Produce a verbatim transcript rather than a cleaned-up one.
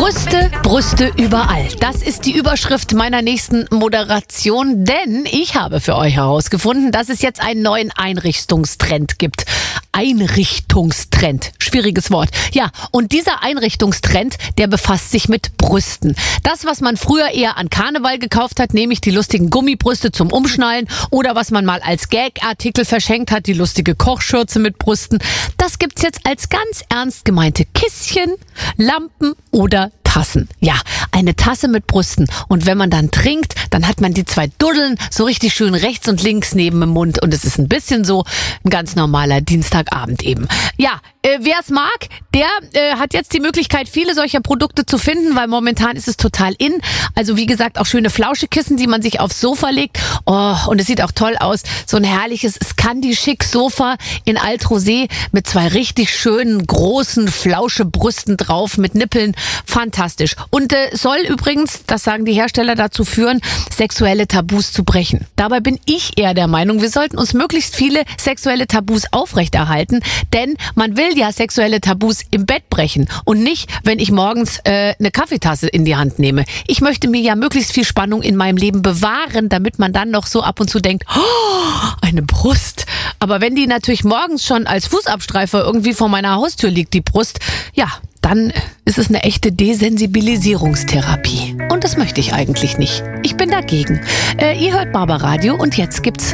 Brüste, Brüste überall. Das ist die Überschrift meiner nächsten Moderation, denn ich habe für euch herausgefunden, dass es jetzt einen neuen Einrichtungstrend gibt. Einrichtungstrend. Schwieriges Wort. Ja, und dieser Einrichtungstrend, der befasst sich mit Brüsten. Das, was man früher eher an Karneval gekauft hat, nämlich die lustigen Gummibrüste zum Umschnallen oder was man mal als Gag-Artikel verschenkt hat, die lustige Kochschürze mit Brüsten, das gibt's jetzt als ganz ernst gemeinte Kisschen, Lampen oder Tassen. Ja, eine Tasse mit Brüsten. Und wenn man dann trinkt, dann hat man die zwei Duddeln so richtig schön rechts und links neben dem Mund. Und es ist ein bisschen so ein ganz normaler Dienstagabend eben. Ja, äh, wer es mag, der äh, hat jetzt die Möglichkeit, viele solcher Produkte zu finden, weil momentan ist es total in. Also wie gesagt, auch schöne Flauschekissen, die man sich aufs Sofa legt. Oh, und es sieht auch toll aus. So ein herrliches Scandi-Chic-Sofa in Alt-Rosé mit zwei richtig schönen, großen Flauschebrüsten drauf mit Nippeln. Fantastisch. Und äh, soll übrigens, das sagen die Hersteller, dazu führen, sexuelle Tabus zu brechen. Dabei bin ich eher der Meinung, wir sollten uns möglichst viele sexuelle Tabus aufrechterhalten, denn man will ja sexuelle Tabus im Bett brechen und nicht, wenn ich morgens äh, eine Kaffeetasse in die Hand nehme. Ich möchte mir ja möglichst viel Spannung in meinem Leben bewahren, damit man dann noch so ab und zu denkt, oh, eine Brust. Aber wenn die natürlich morgens schon als Fußabstreifer irgendwie vor meiner Haustür liegt, die Brust, ja, dann ist es eine echte Desensibilisierungstherapie. Und das möchte ich eigentlich nicht. Ich bin dagegen. Äh, ihr hört Barbaradio und jetzt gibt's